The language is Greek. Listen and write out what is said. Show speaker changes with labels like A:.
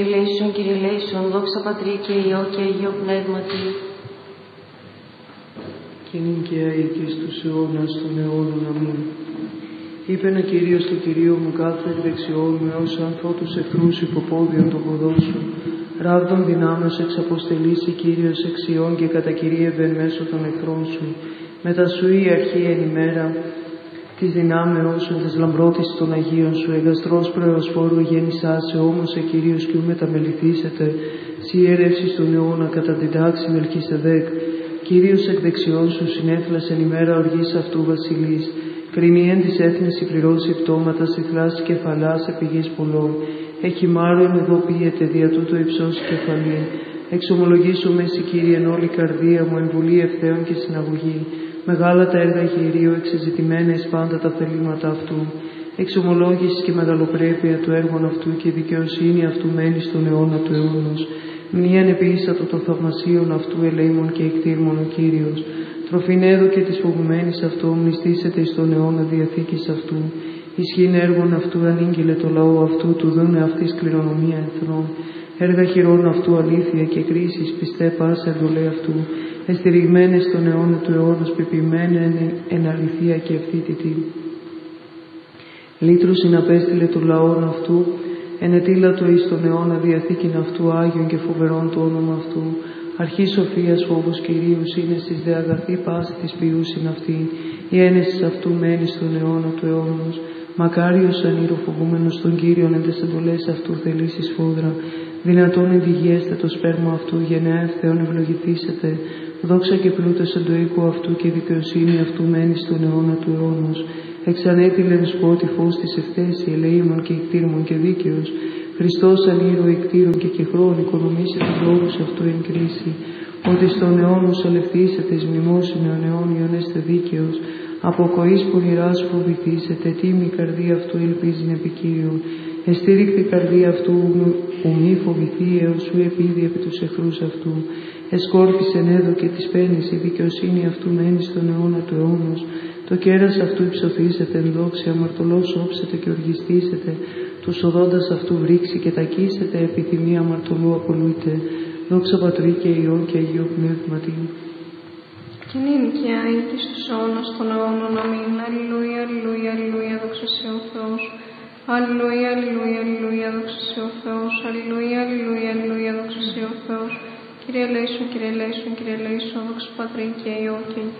A: Λέησον, Κύριε Λέησον, δόξα Πατρί και Υιό και Αγίο Πνεύματι.
B: Και νυν και αεί και στους αιώνας των αιώνων. Αμήν. Είπεν ο Κύριος του Κυρίου μου, κάθε δεξιόν μου, έως ανθώ τους εχθρούς υποπόδιον των ποδών σου. Ράβδον δυνάμεως εξαποστελήσει Κύριος εξιών και κατακυρίευεν μέσω των εχθρών σου. Μετά σου η αρχή εν ημέρα της δυνάμεώς σου, της λαμπρότης των Αγίων σου, εγκαστρός προεοσφόρου γέννησάς, όμως Κύριος κι ου μεταμεληθήσετε, σι έρευσης των αιώνα κατά την τάξη Μελχισεδέκ. Κύριος εκ δεξιών σου συνέφλας εν ημέρα οργής αυτού βασιλείς. Κρινίεν της έθνης συμπληρώσει πτώματα, συθλάς κεφαλάς επιγής πολλών. Έχει μάρον εδώ πήγεται, δια τούτο υψώσει κεφαλήν. Εξομολογήσω μέση Κύριε εν όλη καρδία μου, εμβουλή ευθέων και συναγωγή. Μεγάλα τα έργα χειρίου, εξεζητημένα εις πάντα τα θελήματα αυτού. Εξομολόγηση και μεγαλοπρέπεια του έργων αυτού και δικαιοσύνη αυτού μένει στον αιώνα του αιώνος. Μνήαν επίησατο των θαυμασίων αυτού ελεήμων και εκτήρμων ο Κύριος. Τροφήν έδωκε της φοβουμένης αυτού, μνηστήσεται εις τον αιώνα διαθήκης αυτού. Ισχύν έργων αυτού ανήγγειλε το λαό αυτού, του δούνε αυτής κληρονομία εθνών. Έργα χειρών αυτού αλήθεια και κρίσης, πιστέ πάσα εντολέ αυτού. Εστηριγμένες στον αιώνα του αιώνος, πεποιημένα εν αληθεία και ευθύτητη. Λύτρου συναπέστειλε το λαόν αυτού, ενετήλατο εις τον αιώνα διαθήκην αυτού, Άγιον και φοβερόν το όνομα αυτού. Αρχή σοφίας φόβος Κυρίου, σύνεσης δε αγαθή πάση της ποιούσιν αυτή. Η ένεσης αυτού μένει στον αιώνα του αιώνος. Μακάριος ανήροφοβούμενος τον Κύριον εν τες εντολές αυτού θελήσεις φόδρα. Δυνατόν ενδηγιέστε το σπέρμα αυτού, γενναία ευθέων ευλογηθήσετε. Δόξα και πλούτος εν το οίκο αυτού και δικαιοσύνη αυτού μένει στον αιώνα του αιώνος. Εξανέτειλεν σπότη φως της ευθέση, ελεήμων και εκτήρμων και δίκαιος. Χριστός ανήρω εκτήρων και κεχρών, οικονομήσει τους λόγους αυτού εν κρίση. Ότι στον αιώνος ελευθύσετε εις μνημόσυνο αιώνιον έστε δίκαιος. Αποκοής πονηράς φοβηθήσετε, τίμη καρδία αυτού ελπίζειν επικύριον. Εστήρικτη καρδία αυτού μη φοβηθεί έως σου επίδει επί τους εχθρούς αυτού. Εσκόρπισεν έδωκε της πένης, η δικαιοσύνη αυτού μένει στον αιώνα του αιώνος. Το κέρας αυτού υψωθήσετε εν δόξη, αμαρτωλός όψετε και οργιστήσετε. Τους οδόντας αυτού βρίξει και τακίσετε, επιθυμία αμαρτωλού απολούτε. Δόξα Πατρί και Υιό και Αγίο Πνεύματι.
C: Και νυν και αεί και στους αιώνας των αιώνων. Αμήν. Αλληλούια, αλληλούια, αλληλούια, δόξα σε ο Θεός. Αλληλούια, αλληλούια, αλληλούια, δόξα σε ο Θεός. Αλληλούια, αλληλούια, αλληλούια, δόξα σε ο Θεός. Κύριε Λέησον, Κύριε Λέησον, Κύριε Λέησον, δόξα Πατρί και Υιό και